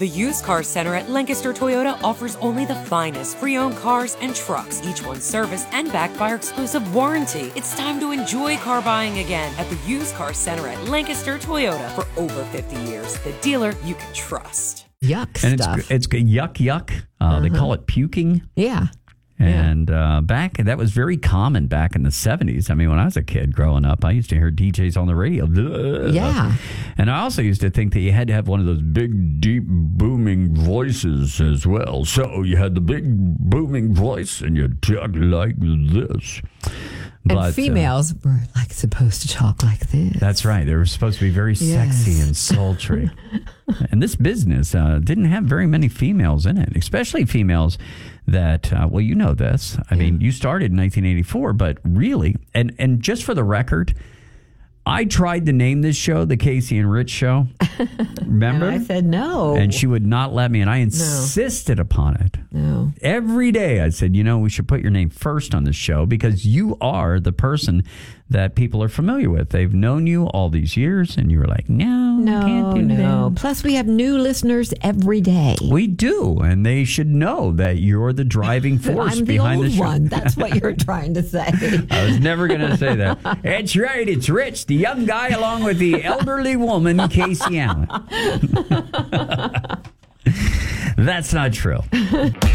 The Used Car Center at Lancaster Toyota offers only the finest pre-owned cars and trucks, each one serviced and backed by our exclusive warranty. It's time to enjoy car buying again at the Used Car Center at Lancaster Toyota. For over 50 years, the dealer you can trust. Yuck and stuff. It's yuck. They call it puking. Yeah. And that was very common back in the 70s. I mean, when I was a kid growing up, I used to hear DJs on the radio. Yeah. And I also used to think that you had to have one of those big, deep, booming voices as well. So you had the big, booming voice and you talk like this. And females were supposed to talk like this. That's right. They were supposed to be very sexy and sultry. And this business didn't have very many females in it, especially females that, you know this. I mean, you started in 1984, but really, and just for the record, I tried to name this show the Casey and Rich Show. Remember? And I said no. And she would not let me, and I insisted upon it. No. Every day I said, we should put your name first on the show because you are the person that people are familiar with. They've known you all these years, and you were like, no, can't do that. Plus, we have new listeners every day. We do, and they should know that you're the driving force behind the show. I'm the old one. That's what you're trying to say. I was never going to say that. That's right. It's Rich, the young guy, along with the elderly woman, Casey Allen. That's not true.